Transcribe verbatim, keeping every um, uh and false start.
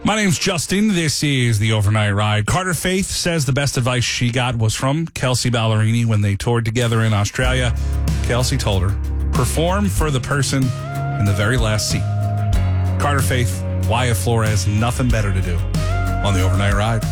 My name's Justin. This is the Overnight Ride. Carter Faith says the best advice she got was from Kelsey Ballerini when they toured together in Australia. Kelsey told her, perform for the person in the very last seat. Carter Faith, Wyatt Flores, nothing better to do on the Overnight Ride.